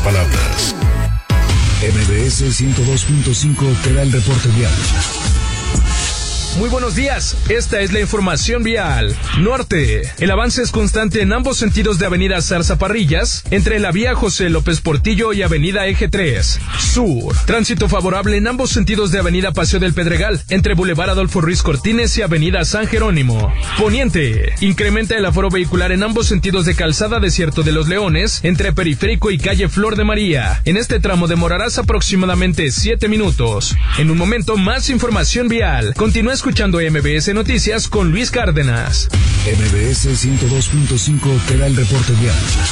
palabras. MBS 102.5 te da el reporte vial. Muy buenos días, esta es la información vial. Norte, el avance es constante en ambos sentidos de avenida Zarzaparrillas, entre la vía José López Portillo y avenida Eje 3. Sur, tránsito favorable en ambos sentidos de avenida Paseo del Pedregal, entre Boulevard Adolfo Ruiz Cortines y avenida San Jerónimo. Poniente, incrementa el aforo vehicular en ambos sentidos de calzada Desierto de los Leones, entre Periférico y calle Flor de María. En este tramo demorarás aproximadamente 7 minutos. En un momento, más información vial. Continúa escuchando MBS Noticias con Luis Cárdenas. MBS 102.5 te da el reporte vial.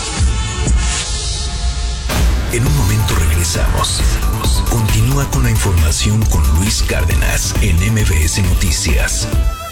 En un momento regresamos. Continúa con la información con Luis Cárdenas en MBS Noticias.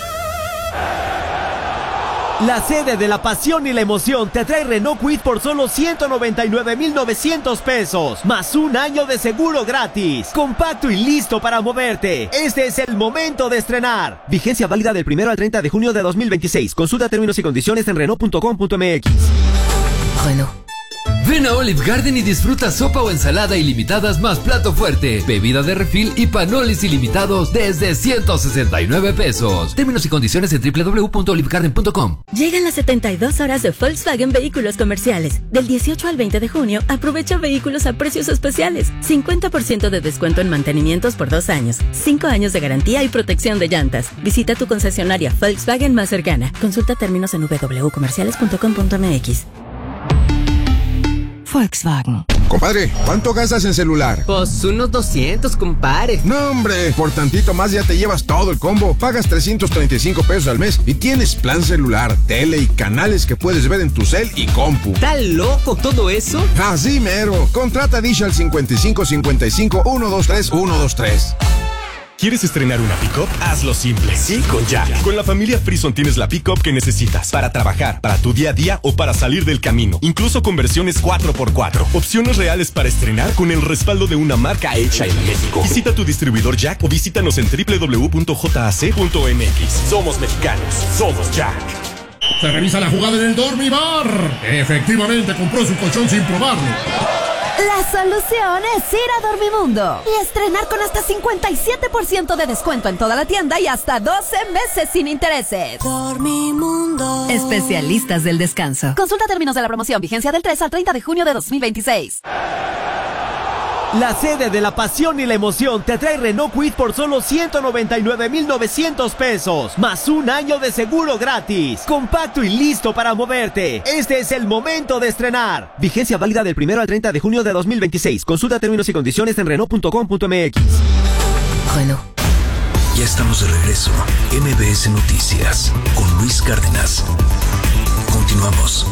La sede de la pasión y la emoción te trae Renault Kwid por solo 199,900 pesos, más un año de seguro gratis. Compacto y listo para moverte. Este es el momento de estrenar. Vigencia válida del 1 al 30 de junio de 2026. Consulta términos y condiciones en Renault.com.mx. Renault. Ven a Olive Garden y disfruta sopa o ensalada ilimitadas más plato fuerte, bebida de refil y panolis ilimitados desde 169 pesos. Términos y condiciones en www.olivegarden.com. Llegan las 72 horas de Volkswagen Vehículos Comerciales. Del 18 al 20 de junio, aprovecha vehículos a precios especiales. 50% de descuento en mantenimientos por 2 años. 5 años de garantía y protección de llantas. Visita tu concesionaria Volkswagen más cercana. Consulta términos en www.comerciales.com.mx. Volkswagen. Compadre, ¿cuánto gastas en celular? Pues unos 200, compadre. No, hombre, por tantito más ya te llevas todo el combo. Pagas 335 pesos al mes y tienes plan celular, tele y canales que puedes ver en tu cel y compu. ¿Está loco todo eso? Así mero. Contrata Dish al 55 55 123 123. ¿Quieres estrenar una pick-up? Hazlo simple. Sí, con Jack. Con la familia Frison tienes la pick-up que necesitas para trabajar, para tu día a día o para salir del camino. Incluso con versiones 4x4. Opciones reales para estrenar con el respaldo de una marca hecha en México. Visita tu distribuidor Jack o visítanos en www.jac.mx. Somos mexicanos. Somos Jack. Se revisa la jugada en el Dormibar. Efectivamente compró su colchón sin probarlo. La solución es ir a Dormimundo y estrenar con hasta 57% de descuento en toda la tienda y hasta 12 meses sin intereses. Dormimundo. Especialistas del descanso. Consulta términos de la promoción. Vigencia del 3 al 30 de junio de 2026. La sede de la pasión y la emoción te trae Renault Kwid por solo 199,900 pesos, más un año de seguro gratis. Compacto y listo para moverte. Este es el momento de estrenar. Vigencia válida del 1 al 30 de junio de 2026. Consulta términos y condiciones en Renault.com.mx. Renault. Ya estamos de regreso. MBS Noticias con Luis Cárdenas. Continuamos.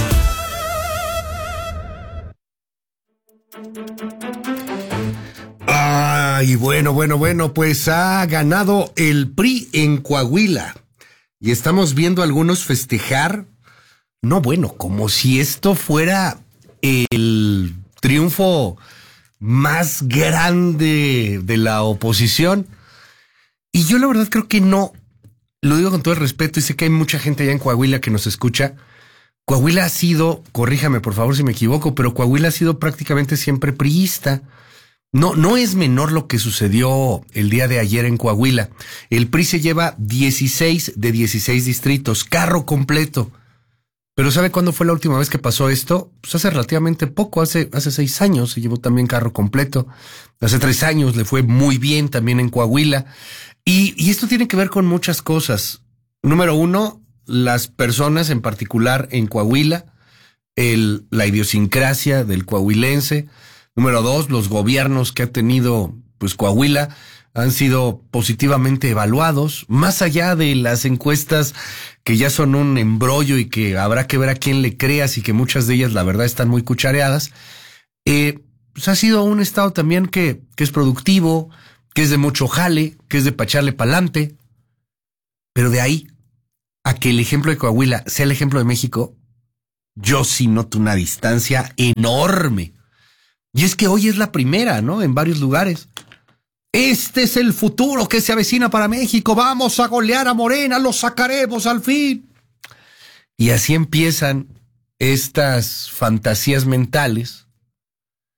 Ay, bueno, pues ha ganado el PRI en Coahuila. Y estamos viendo a algunos festejar, no bueno, como si esto fuera el triunfo más grande de la oposición. Y yo la verdad creo que no. Lo digo con todo el respeto y sé que hay mucha gente allá en Coahuila que nos escucha. Coahuila ha sido, corríjame por favor si me equivoco, pero Coahuila ha sido prácticamente siempre priista. No es menor lo que sucedió el día de ayer en Coahuila. El PRI se lleva 16 de 16 distritos, carro completo. Pero ¿sabe cuándo fue la última vez que pasó esto? Pues hace relativamente poco, hace 6 años se llevó también carro completo. Hace 3 años le fue muy bien también en Coahuila. Y esto tiene que ver con muchas cosas. Número 1, las personas en particular en Coahuila, la idiosincrasia del coahuilense. Número 2, los gobiernos que ha tenido pues Coahuila han sido positivamente evaluados, más allá de las encuestas que ya son un embrollo y que habrá que ver a quién le creas y que muchas de ellas la verdad están muy cuchareadas. Pues ha sido un estado también que es productivo, que es de mucho jale, que es de pacharle pa'lante, pero de ahí a que el ejemplo de Coahuila sea el ejemplo de México, yo sí noto una distancia enorme. Y es que hoy es la primera, ¿no? En varios lugares. Este es el futuro que se avecina para México. Vamos a golear a Morena, lo sacaremos al fin. Y así empiezan estas fantasías mentales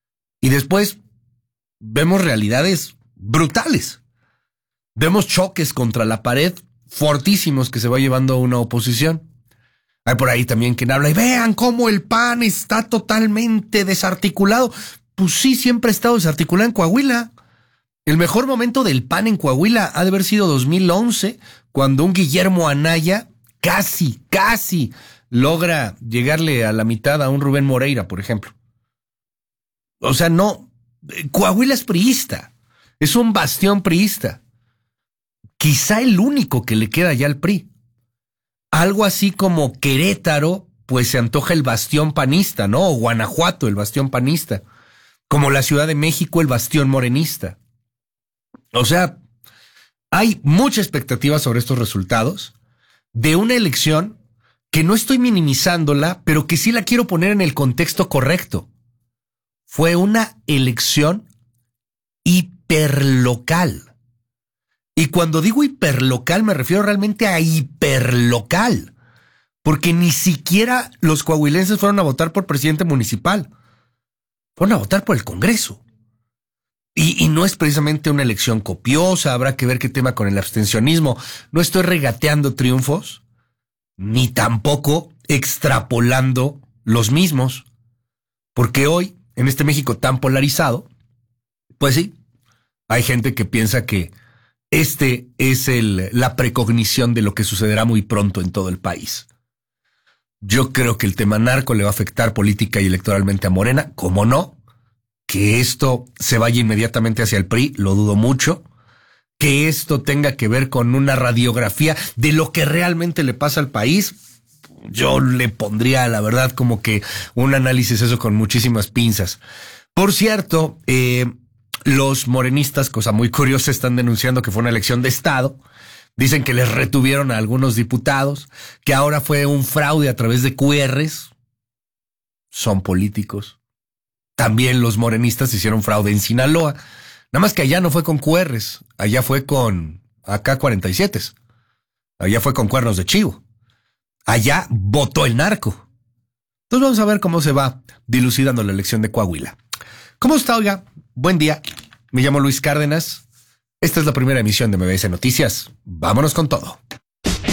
Y después vemos realidades brutales. Vemos choques contra la pared fortísimos que se va llevando una oposición. Hay por ahí también quien habla y vean cómo el PAN está totalmente desarticulado. Pues sí, siempre ha estado desarticulado en Coahuila. El mejor momento del PAN en Coahuila ha de haber sido 2011, cuando un Guillermo Anaya casi logra llegarle a la mitad a un Rubén Moreira, por ejemplo. O sea, no, Coahuila es priista, es un bastión priista. Quizá el único que le queda ya al PRI. Algo así como Querétaro, pues se antoja el bastión panista, ¿no? O Guanajuato, el bastión panista. Como la Ciudad de México, el bastión morenista. O sea, hay mucha expectativa sobre estos resultados de una elección que no estoy minimizándola, pero que sí la quiero poner en el contexto correcto. Fue una elección hiperlocal. Y cuando digo hiperlocal me refiero realmente a hiperlocal, porque ni siquiera los coahuilenses fueron a votar por presidente municipal, fueron a votar por el Congreso. Y no es precisamente una elección copiosa, habrá que ver qué tema con el abstencionismo. No estoy regateando triunfos, ni tampoco extrapolando los mismos, porque hoy, en este México tan polarizado, pues sí, hay gente que piensa que este es la precognición de lo que sucederá muy pronto en todo el país. Yo creo que el tema narco le va a afectar política y electoralmente a Morena, ¿cómo no? Que esto se vaya inmediatamente hacia el PRI, lo dudo mucho. Que esto tenga que ver con una radiografía de lo que realmente le pasa al país, yo le pondría, la verdad, como que un análisis eso con muchísimas pinzas. Por cierto, los morenistas, cosa muy curiosa, están denunciando que fue una elección de Estado. Dicen que les retuvieron a algunos diputados, que ahora fue un fraude a través de QRs. Son políticos. También los morenistas hicieron fraude en Sinaloa. Nada más que allá no fue con QRs, allá fue con AK-47. Allá fue con cuernos de chivo. Allá votó el narco. Entonces vamos a ver cómo se va dilucidando la elección de Coahuila. ¿Cómo está, oiga? Buen día. Me llamo Luis Cárdenas. Esta es la primera emisión de MBS Noticias. Vámonos con todo.